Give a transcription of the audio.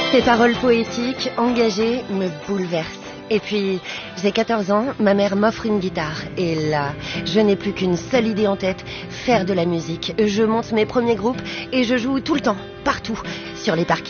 Ces paroles poétiques, engagées, me bouleversent. Et puis, j'ai 14 ans, ma mère m'offre une guitare. Et là, je n'ai plus qu'une seule idée en tête, faire de la musique. Je monte mes premiers groupes et je joue tout le temps, partout, sur les parkings.